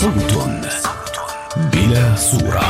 صوت بلا صورة.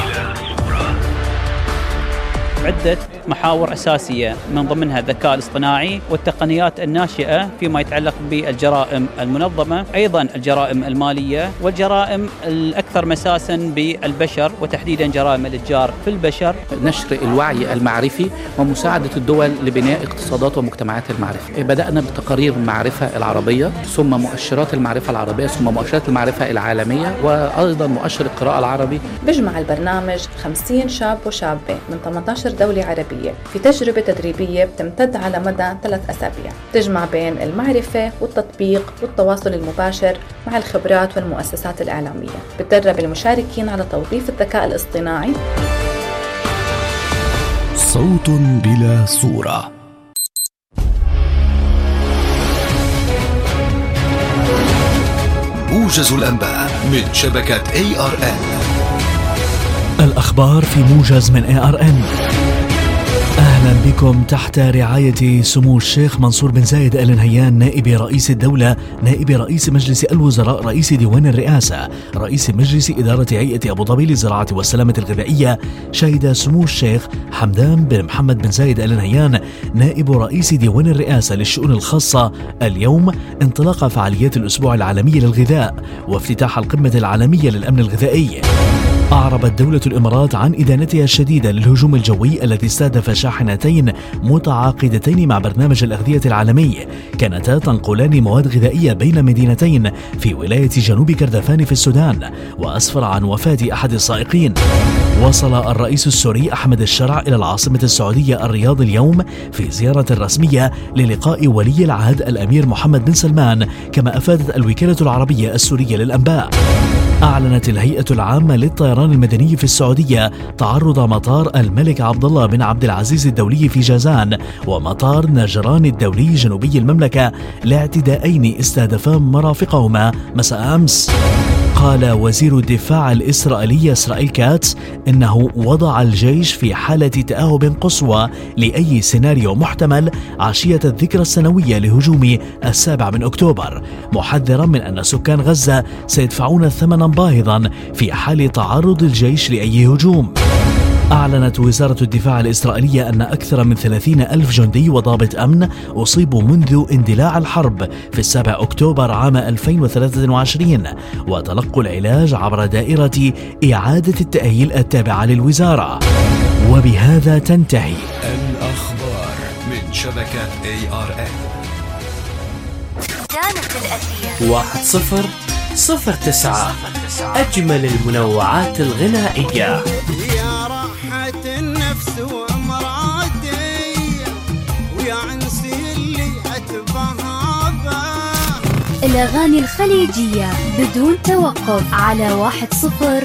عدة محاور أساسية من ضمنها الذكاء الاصطناعي والتقنيات الناشئة فيما يتعلق بالجرائم المنظمة، أيضا الجرائم المالية والجرائم الأكثر مساسا بالبشر وتحديدا جرائم الإتجار في البشر. نشر الوعي المعرفي ومساعدة الدول لبناء اقتصادات ومجتمعات المعرفة. بدأنا بتقارير المعرفة العربية، ثم مؤشرات المعرفة العربية، ثم مؤشرات المعرفة العالمية، وأيضا مؤشر القراءة العربي. بيجمع البرنامج 50 شاب وشابة من 18 دولة عربية في تجربة تدريبية بتمتد على مدى 3 أسابيع، تجمع بين المعرفة والتطبيق والتواصل المباشر مع الخبرات والمؤسسات الإعلامية. بتدرب المشاركين على توظيف الذكاء الاصطناعي. صوت بلا صورة. موجز الأنباء من شبكة ARN. الأخبار في موجز من ARN. أهلا بكم تحت رعاية سمو الشيخ منصور بن زايد آل نهيان نائب رئيس الدولة، نائب رئيس مجلس الوزراء، رئيس ديوان الرئاسة، رئيس مجلس إدارة هيئة أبو ظبي للزراعة والسلامة الغذائية. شهد سمو الشيخ حمدان بن محمد بن زايد آل نهيان نائب رئيس ديوان الرئاسة للشؤون الخاصة اليوم انطلاق فعاليات الأسبوع العالمي للغذاء وافتتاح القمة العالمية للأمن الغذائي. أعربت دولة الإمارات عن إدانتها الشديدة للهجوم الجوي الذي استهدف شاحنتين متعاقدتين مع برنامج الأغذية العالمي كانتا تنقلان مواد غذائية بين مدينتين في ولاية جنوب كردفان في السودان، وأسفر عن وفاة أحد السائقين. وصل الرئيس السوري أحمد الشرع إلى العاصمة السعودية الرياض اليوم في زيارة رسمية للقاء ولي العهد الأمير محمد بن سلمان، كما أفادت الوكالة العربية السورية للأنباء. أعلنت الهيئة العامة للطيران المدني في السعودية تعرض مطار الملك عبد الله بن عبد العزيز الدولي في جازان ومطار نجران الدولي جنوبي المملكة لاعتداءين استهدفا مرافقهما مساء أمس. قال وزير الدفاع الإسرائيلي إسرائيل كاتس إنه وضع الجيش في حالة تأهب قصوى لأي سيناريو محتمل عشية الذكرى السنوية لهجوم 7 أكتوبر، محذرا من أن سكان غزة سيدفعون ثمنا باهظا في حال تعرض الجيش لأي هجوم. أعلنت وزارة الدفاع الإسرائيلية أن أكثر من 30,000 جندي وضابط أمن أصيبوا منذ اندلاع الحرب في 7 أكتوبر عام 2023 وتلقوا العلاج عبر دائرة إعادة التأهيل التابعة للوزارة. وبهذا تنتهي الأخبار من شبكة ARN. كانت الأثير 1009 أجمل المنوعات الغنائية. النفس وامراتي ويا عنسي اللي اتبهابه. الأغاني الخليجية بدون توقف على 10